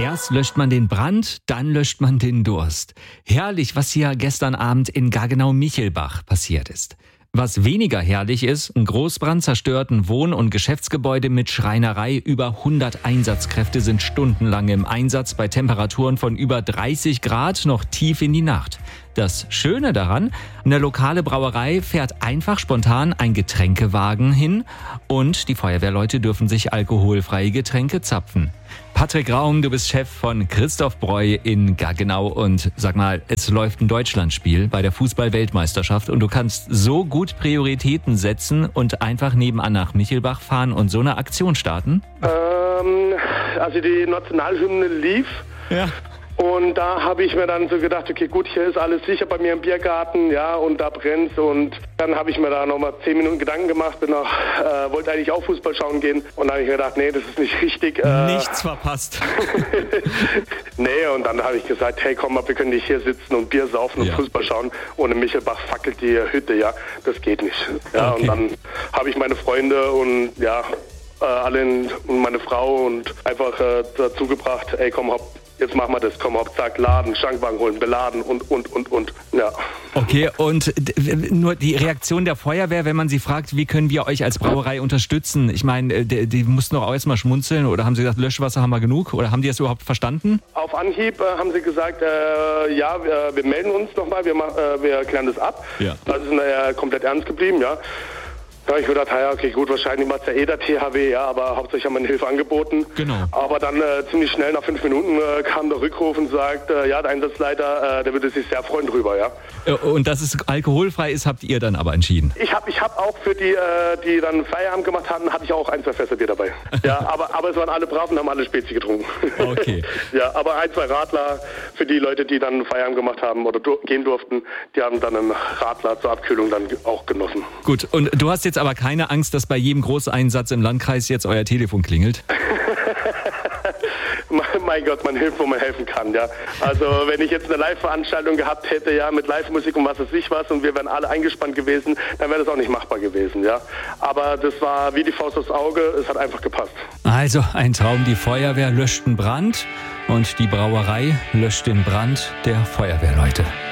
Erst löscht man den Brand, dann löscht man den Durst. Herrlich, was hier gestern Abend in Gaggenau-Michelbach passiert ist. Was weniger herrlich ist, ein Großbrand zerstört ein Wohn- und Geschäftsgebäude mit Schreinerei. Über 100 Einsatzkräfte sind stundenlang im Einsatz bei Temperaturen von über 30 Grad noch tief in die Nacht. Das Schöne daran, eine lokale Brauerei fährt einfach spontan ein Getränkewagen hin und die Feuerwehrleute dürfen sich alkoholfreie Getränke zapfen. Patrick Raum, du bist Chef von Christoph Breu in Gaggenau und sag mal, es läuft ein Deutschlandspiel bei der Fußball-Weltmeisterschaft und du kannst so gut Prioritäten setzen und einfach nebenan nach Michelbach fahren und so eine Aktion starten? Also die Nationalhymne lief. Ja. Und da habe ich mir dann so gedacht, okay, gut, hier ist alles sicher bei mir im Biergarten, ja, und da brennt's. Und dann habe ich mir da nochmal 10 Minuten Gedanken gemacht, wollte eigentlich auch Fußball schauen gehen. Und dann habe ich mir gedacht, nee, das ist nicht richtig. Nichts verpasst. Nee, und dann habe ich gesagt, hey, komm mal, wir können nicht hier sitzen und Bier saufen und Fußball schauen. Ohne Michelbach fackelt die Hütte, ja, das geht nicht. Ja, okay. Und dann habe ich meine Freunde und und meine Frau und einfach dazu gebracht, ey, komm, hopp. Jetzt machen wir das, komm, zack, laden, Schankwagen holen, beladen und, ja. Okay, und nur die Reaktion der Feuerwehr, wenn man sie fragt, wie können wir euch als Brauerei unterstützen? Ich meine, die mussten doch auch erstmal schmunzeln oder haben sie gesagt, Löschwasser haben wir genug oder haben die das überhaupt verstanden? Auf Anhieb haben sie gesagt, wir melden uns nochmal, wir klären das ab. Ja. Das ist komplett ernst geblieben, ja. Da habe ich gedacht, ja, okay, gut, wahrscheinlich macht es ja der THW, ja, aber hauptsächlich haben wir eine Hilfe angeboten. Genau. Aber dann ziemlich schnell, nach 5 Minuten, kam der Rückruf und sagt, der Einsatzleiter, der würde sich sehr freuen drüber, ja. Und dass es alkoholfrei ist, habt ihr dann aber entschieden? Ich hab auch für die dann Feierabend gemacht hatten, hatte ich auch 1, 2 Fässer Bier dabei. Ja, aber es waren alle brav und haben alle Spezi getrunken. Okay. Ja, aber 1, 2 Radler für die Leute, die dann Feierabend gemacht haben oder gehen durften, die haben dann einen Radler zur Abkühlung dann auch genossen. Gut, und du hast jetzt aber keine Angst, dass bei jedem Großeinsatz im Landkreis jetzt euer Telefon klingelt? Mein Gott, man hilft, wo man helfen kann, ja. Also wenn ich jetzt eine Live-Veranstaltung gehabt hätte, ja, mit Live-Musik und was weiß ich was und wir wären alle eingespannt gewesen, dann wäre das auch nicht machbar gewesen, ja. Aber das war wie die Faust aufs Auge, es hat einfach gepasst. Also ein Traum, die Feuerwehr löscht den Brand und die Brauerei löscht den Brand der Feuerwehrleute.